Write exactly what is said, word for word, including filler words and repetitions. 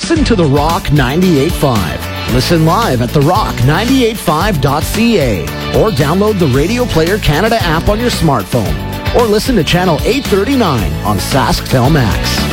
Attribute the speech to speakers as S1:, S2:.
S1: listen to The Rock ninety-eight point five. Listen live at the rock nine eight five dot c a or download the Radio Player Canada app on your smartphone or listen to Channel eight thirty-nine on SaskTel Max.